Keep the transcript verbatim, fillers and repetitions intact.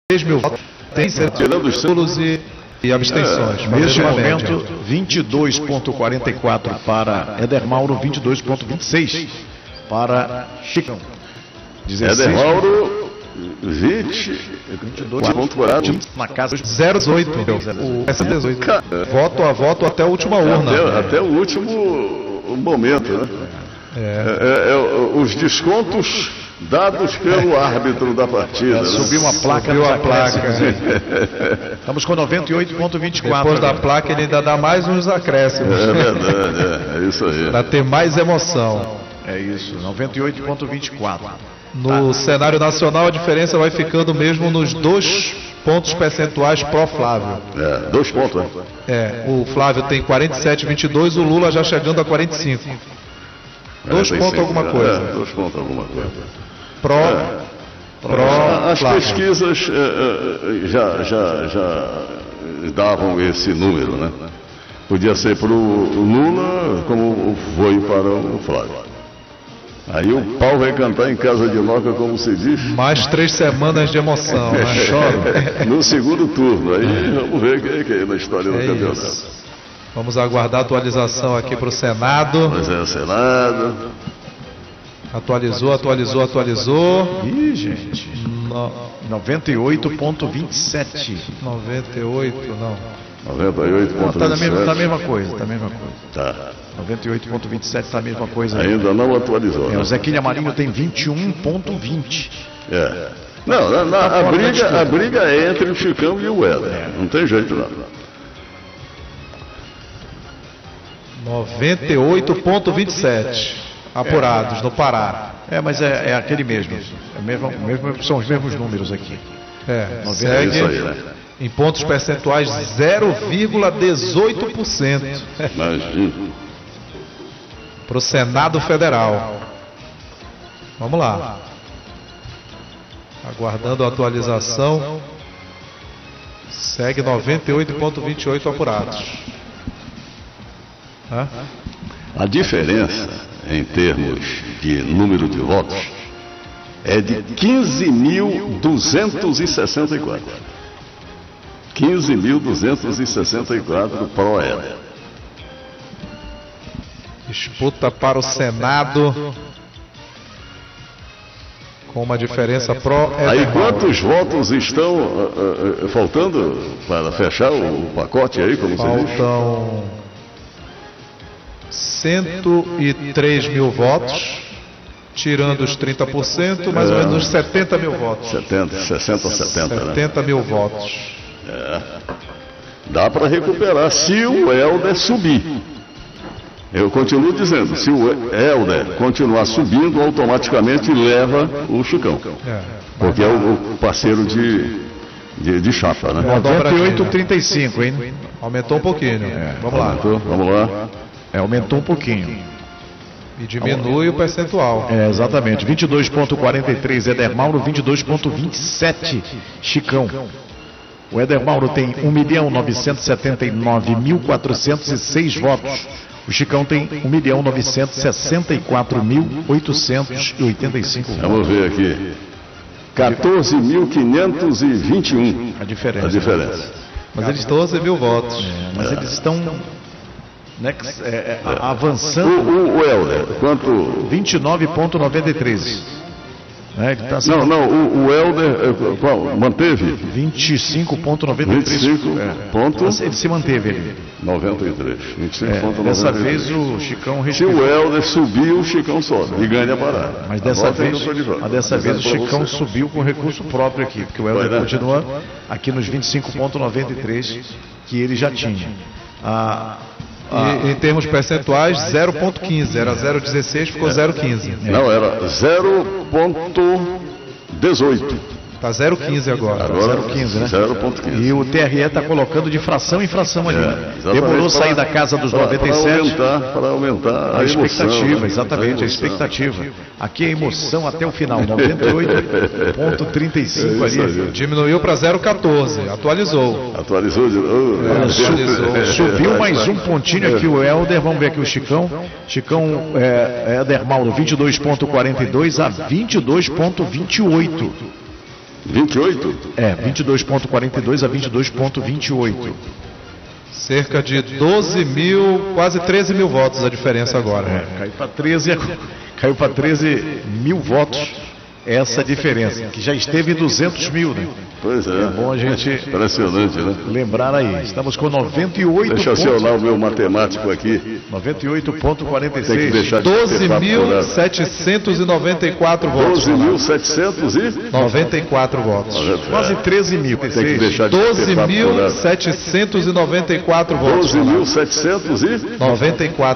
três mil votos. Tem nulos e, e abstenções. É, neste momento, vinte e dois vírgula quarenta e quatro para Éder Mauro, vinte e dois vírgula vinte e seis para Chicão. Éder Mauro, vinte e dois vírgula quarenta na casa zero dezoito. O S dezoito. Voto a voto até a última urna. Até, até o último momento, né? É. É, é, os descontos dados pelo árbitro da partida. É, subiu uma placa. Subiu a placa. Estamos com noventa e oito vírgula vinte e quatro. Depois da placa ele ainda dá mais uns acréscimos. É verdade, é, é isso aí. Para ter mais emoção. É isso, noventa e oito vírgula vinte e quatro. No ah. cenário nacional a diferença vai ficando mesmo nos dois pontos percentuais pró Flávio. É, dois pontos, né? É, o Flávio tem quarenta e sete vírgula vinte e dois, o Lula já chegando a quarenta e cinco. Dois pontos alguma coisa. É, dois pontos alguma coisa. Pró, é. pró As Flávio. pesquisas é, já, já, já davam esse número, né? Podia ser para o Lula como foi para o Flávio. Aí o pau vai cantar em casa de Noca, como se diz. Mais três semanas de emoção, né? Choro. No segundo turno. Aí vamos ver quem é que é na história do é campeonato. Isso. Vamos aguardar a atualização aqui para o Senado. Pois é, o Senado. Atualizou, atualizou, atualizou. Ih, gente. No... noventa e oito vírgula vinte e sete. noventa e oito, não. noventa e oito vírgula vinte e sete. Está na mesma, tá a mesma coisa, tá a mesma coisa. Tá. noventa e oito vírgula vinte e sete está a mesma coisa. Ainda não atualizou. É, né? o Zequinha Marinho tem vinte e um vírgula vinte. É. Não, na, na, a, briga, a briga é entre o Chicão e o Éder. É. Não tem jeito não. noventa e oito vírgula vinte e sete apurados é. no Pará. É, mas é, é aquele mesmo. É mesmo, mesmo. São os mesmos números aqui. É, segue isso aí, né? Em pontos percentuais zero vírgula dezoito por cento. Imagina. Para o Senado Federal. Vamos lá. Aguardando a atualização. Segue noventa e oito vírgula vinte e oito apurados. Hã? A diferença em termos de número de votos é de quinze mil duzentos e sessenta e quatro. quinze mil duzentos e sessenta e quatro pró-Éder. Disputa para o Senado com uma diferença pró-Éder. Aí quantos votos estão uh, uh, faltando para fechar o pacote aí, como você diz? Faltam cento e três mil votos, tirando os trinta por cento, mais ou menos uns setenta mil votos. setenta, sessenta ou setenta, setenta né? mil votos. É. Dá para recuperar se o Helder subir. Eu continuo dizendo, se o Helder continuar subindo, automaticamente leva o Chicão. É. Porque é o parceiro de, de, de chapa, né? noventa e oito vírgula trinta e cinco, hein? Aumentou um pouquinho. É. Vamos lá. Aumentou, vamos lá. É, aumentou um pouquinho. E diminui o percentual. É, exatamente. vinte e dois vírgula quarenta e três Éder Mauro, vinte e dois vírgula vinte e sete Chicão. O Éder Mauro tem um milhão novecentos e setenta e nove mil quatrocentos e seis votos. O Chicão tem um milhão novecentos e sessenta e quatro mil oitocentos e oitenta e cinco votos. Vamos ver aqui. quatorze mil quinhentos e vinte e um. A diferença. A diferença. Mas eles doze mil votos. É, mas é. eles estão né, é, é, avançando. O, o, o Helder, quanto? vinte e nove vírgula noventa e três. É, ele tá assim, não, não, o, o Helder, qual, manteve? vinte e cinco vírgula noventa e três. vinte e cinco é. ponto... Ele se manteve ali. noventa e três. vinte e cinco é, ponto dessa noventa e três. vez o Chicão respirou. Se o Helder subir, o Chicão sobe e ganha a parada. Mas dessa vez, mas dessa vez o Chicão subiu com recurso próprio aqui, porque o Helder continua aqui nos vinte e cinco vírgula noventa e três que ele já tinha. Ah, Ah, e, em termos percentuais, zero vírgula quinze. Era zero vírgula dezesseis, ficou zero vírgula quinze. Não, era zero vírgula dezoito. Está zero vírgula quinze agora. Agora zero vírgula quinze, né? zero vírgula quinze. E o T R E está colocando de fração em fração ali. É, Demorou sair da casa dos pra, noventa e sete. Para aumentar, para aumentar a, a emoção, expectativa, né? exatamente, a, a expectativa. Aqui é emoção até o final, noventa e oito vírgula trinta e cinco é ali. Diminuiu para zero vírgula quatorze, atualizou. Atualizou de novo. É, atualizou. Subiu mais um pontinho aqui o Helder, vamos ver aqui o Chicão. Chicão, é, Éder Mauro, vinte e dois vírgula quarenta e dois a vinte e dois vírgula vinte e oito. vinte e oito? É, vinte e dois ponto quarenta e dois a vinte e dois ponto vinte e oito. Cerca de doze mil, quase treze mil votos a diferença agora. É, caiu para treze, caiu para treze mil votos essa diferença, que já esteve em duzentos mil, né? Pois é. É bom a gente Impressionante, né? lembrar aí. Estamos com noventa e oito. Deixa eu acionar o meu matemático aqui. noventa e oito ponto quarenta e seis. Tem que deixar de doze mil setecentos e noventa e quatro votos. doze mil setecentos e noventa e quatro votos. Quase treze mil. Tem que deixar de doze mil setecentos e noventa e quatro votos. doze mil setecentos e noventa e quatro.